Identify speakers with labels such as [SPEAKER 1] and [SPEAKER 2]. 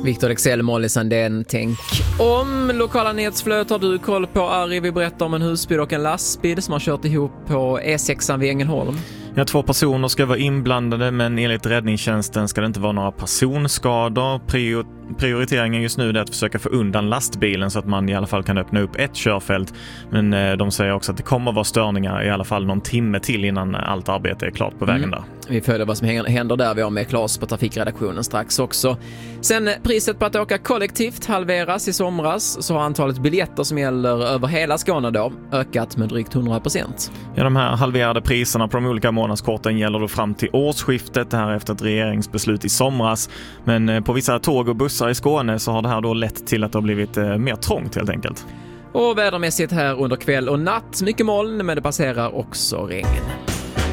[SPEAKER 1] Viktor Lexell, Molly Sandén, tänk om. Lokala nyhetsflöt har du koll på, Ari. Vi berättar om en husbil och en lastbil som har kört ihop på E6 vid Ängelholm.
[SPEAKER 2] Ja, 2 personer ska vara inblandade, men enligt räddningstjänsten ska det inte vara några personskador. Prioriteringen just nu är att försöka få undan lastbilen så att man i alla fall kan öppna upp ett körfält. Men de säger också att det kommer att vara störningar i alla fall någon timme till innan allt arbete är klart på vägen där.
[SPEAKER 1] Vi följer vad som händer där. Vi har med Claes på trafikredaktionen strax också. Sen priset på att åka kollektivt halveras i somras, så har antalet biljetter som gäller över hela Skåne då ökat med drygt 100%.
[SPEAKER 2] Ja, de här halverade priserna på de olika månadskorten gäller då fram till årsskiftet. Det här efter ett regeringsbeslut i somras. Men på vissa tåg och bussar i Skåne så har det här då lett till att det har blivit mer trångt helt enkelt.
[SPEAKER 1] Och vädermässigt här under kväll och natt. Mycket moln, men det passerar också regn.